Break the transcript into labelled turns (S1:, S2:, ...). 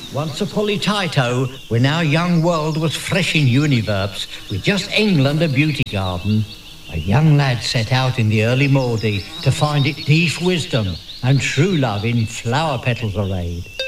S1: Once upon a Tito, when our young world was fresh in univerbs, with just England a beauty garden, a young lad set out in the early Maudie to find it deep wisdom and true love in flower petals arrayed.